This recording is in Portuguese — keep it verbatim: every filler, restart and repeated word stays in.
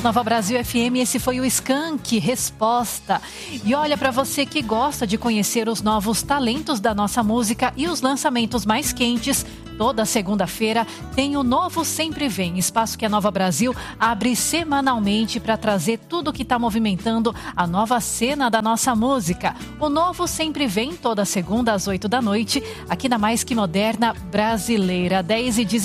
Nova Brasil F M, esse foi o Skank, Resposta. E olha, para você que gosta de conhecer os novos talentos da nossa música e os lançamentos mais quentes, toda segunda-feira tem o Novo Sempre Vem, espaço que a Nova Brasil abre semanalmente para trazer tudo que está movimentando a nova cena da nossa música. O Novo Sempre Vem, toda segunda às oito da noite, aqui na Mais Que Moderna Brasileira, dez e dezesseis.